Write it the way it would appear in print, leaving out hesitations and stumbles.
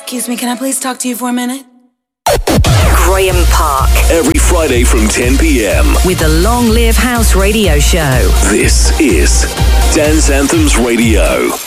Excuse me, can I please talk to you for a minute? Graham Park. Every Friday from 10 p.m. with the Long Live House radio show. This is Dance Anthems Radio.